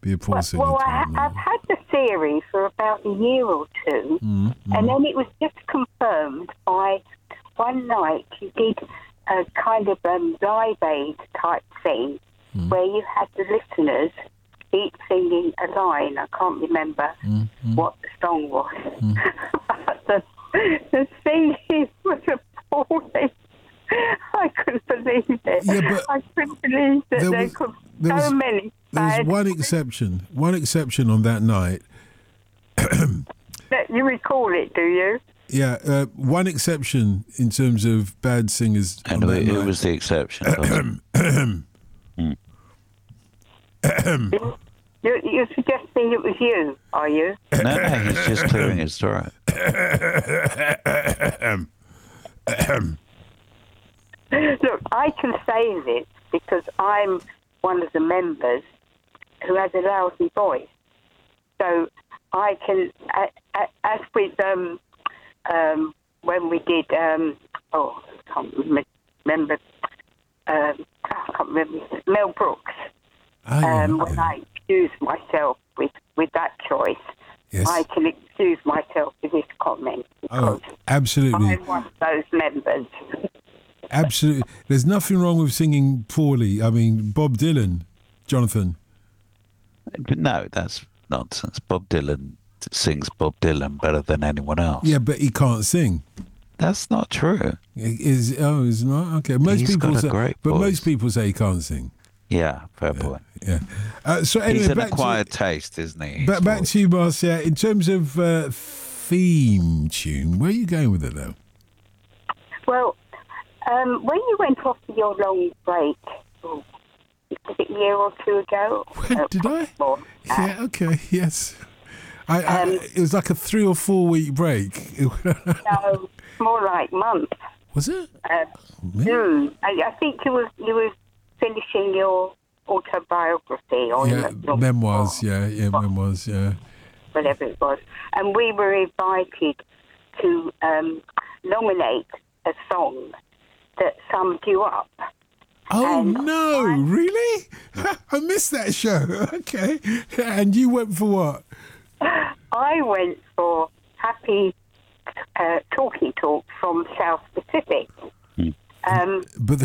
be a poor singer. Well, I've had the theory for about a year or two, and then it was just confirmed by one night you did a kind of Live Aid type thing where you had the listeners each singing a line. I can't remember what the song was. But the singing was appalling. I couldn't believe it. Yeah, but I couldn't believe that there could be so many. There was one exception on that night. You recall it, do you? Yeah, one exception in terms of bad singers. And who was the exception? You're suggesting it was you, are you? No, he's just clearing his throat. Look, I can say this because I'm one of the members who has a lousy voice. So I can, as with when we did, I can't remember, Mel Brooks. When I excuse myself with that choice, yes. I can excuse myself with this comment. Oh, absolutely. I'm one of those members. Absolutely. There's nothing wrong with singing poorly. I mean, Bob Dylan, Jonathan. But no, that's nonsense. Bob Dylan sings Bob Dylan better than anyone else. Yeah, but he can't sing. That's not true. Is not? Okay. He's got a great voice. Most people say he can't sing. Yeah, fair point. Yeah. So anyway, he's an acquired taste, isn't he? Back to you, Marcia. In terms of theme tune, where are you going with it, though? Well, when you went off for your long break, was it a year or two ago? When did I? Yeah, okay, yes. It was like a 3 or 4 week break. No, more like months. Was it? I think you were finishing your autobiography or your memoirs. Memoirs. Yeah, whatever it was, and we were invited to nominate a song that summed you up. Oh, no, really? I missed that show. Okay. And you went for what? I went for Happy Talking Talk from South Pacific. But